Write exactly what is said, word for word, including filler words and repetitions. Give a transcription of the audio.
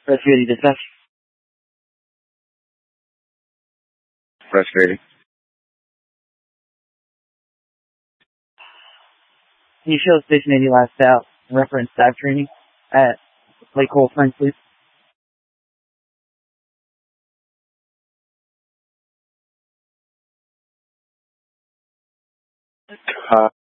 Frustrating dispatch. Frustrating. Can you show Station eighty last out reference dive training at Lake Coal Springs, please? Uh,